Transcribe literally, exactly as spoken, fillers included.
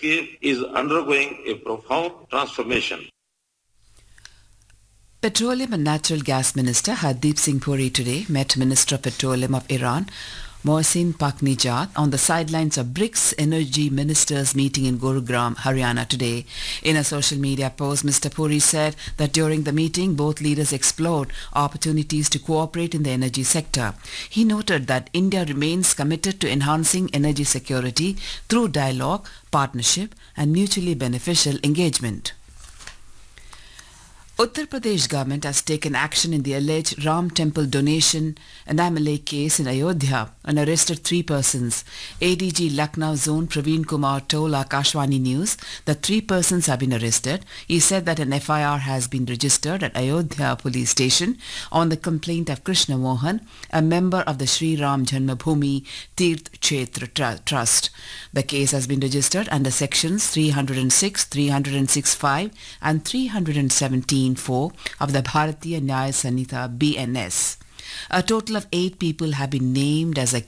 landscape is undergoing a profound transformation. Petroleum and Natural Gas Minister Hardeep Singh Puri today met Minister of Petroleum of Iran, Mohsin Paknijad, on the sidelines of BRICS Energy Ministers meeting in Gurugram, Haryana today. In a social media post, Mister Puri said that during the meeting, both leaders explored opportunities to cooperate in the energy sector. He noted that India remains committed to enhancing energy security through dialogue, partnership, and mutually beneficial engagement. Uttar Pradesh government has taken action in the alleged Ram Temple donation anomaly case in Ayodhya and arrested three persons. A D G Lucknow Zone Praveen Kumar told Akashvani News that three persons have been arrested. He said that an F I R has been registered at Ayodhya police station on the complaint of Krishna Mohan, a member of the Sri Ram Janmabhoomi Tirth Kshetra Trust. The case has been registered under sections three hundred six, three hundred sixty-five and three hundred seventeen four of the Bharatiya Nyaya Sanhita B N S. A total of eight people have been named as a